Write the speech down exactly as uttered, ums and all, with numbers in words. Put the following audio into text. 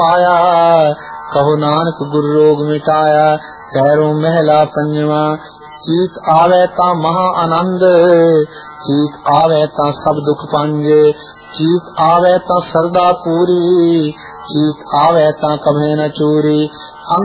पाया। कहो नानक गुर रोग मिटाया। पैरों महला पंजवा। चीत आवे ता महा आनंद, चीत आवे ता सब दुख पंजे। चीत आवे ता सरदा पूरी, चीत आवे ता कभे न चूरी।